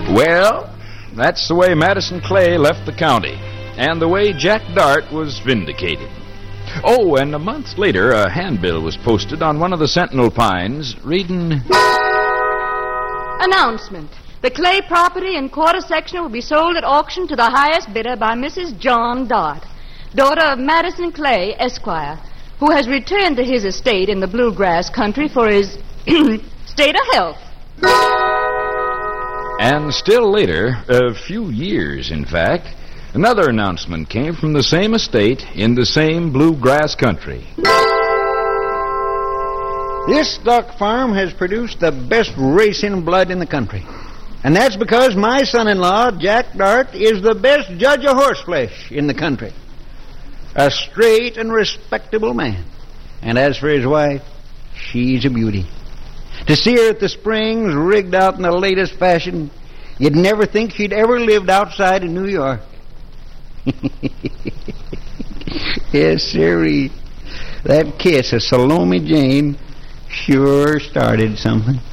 Well, that's the way Madison Clay left the county, and the way Jack Dart was vindicated. Oh, and a month later, a handbill was posted on one of the Sentinel pines reading... Announcement. The Clay property in quarter section will be sold at auction to the highest bidder by Mrs. John Dart, daughter of Madison Clay, Esquire, who has returned to his estate in the bluegrass country for his state of health. And still later, a few years in fact, another announcement came from the same estate in the same bluegrass country. This stock farm has produced the best racing blood in the country. And that's because my son-in-law, Jack Dart, is the best judge of horseflesh in the country. A straight and respectable man. And as for his wife, she's a beauty. To see her at the springs, rigged out in the latest fashion, you'd never think she'd ever lived outside of New York. Yes, sirree. That kiss of Salome Jane sure started something.